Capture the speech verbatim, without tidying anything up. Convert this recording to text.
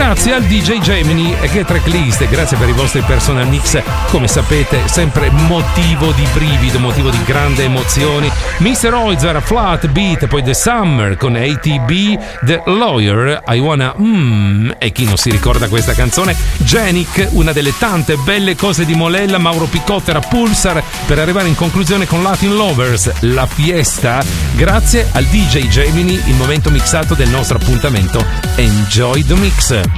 grazie al D J Gemini e che tracklist, grazie per i vostri personal mix, come sapete sempre motivo di brivido, motivo di grande emozioni. mister Oizer, Flat Beat, poi The Summer con A T B, The Lawyer, I Wanna Mmm, e chi non si ricorda questa canzone, Genic, una delle tante belle cose di Molella, Mauro Picottera, Pulsar, per arrivare in conclusione con Latin Lovers, La Fiesta, grazie al D J Gemini, il momento mixato del nostro appuntamento. Enjoy the mix.